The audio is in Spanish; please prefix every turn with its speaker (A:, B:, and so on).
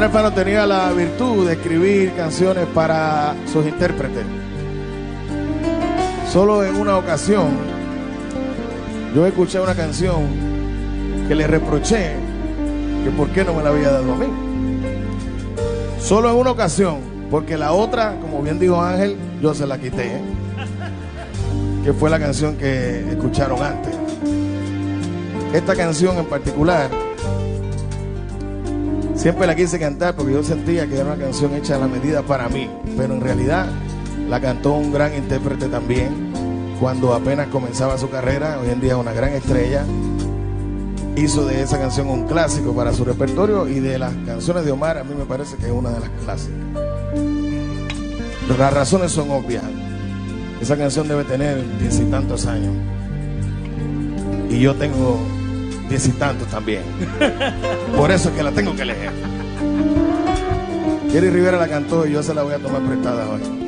A: Alfano tenía la virtud de escribir canciones para sus intérpretes. Solo en una ocasión yo escuché una canción que le reproché que por qué no me la había dado a mí. Solo en una ocasión, porque la otra, como bien dijo Ángel, yo se la quité, que fue la canción que escucharon antes. Esta canción en particular siempre la quise cantar porque yo sentía que era una canción hecha a la medida para mí, pero en realidad la cantó un gran intérprete también cuando apenas comenzaba su carrera. Hoy en día es una gran estrella. Hizo de esa canción un clásico para su repertorio, y de las canciones de Omar a mí me parece que es una de las clásicas. Las razones son obvias. Esa canción debe tener 10 y tantos años y yo tengo 10 y tantos también. Por eso es que la tengo que leer. Jerry Rivera la cantó y yo se la voy a tomar prestada hoy.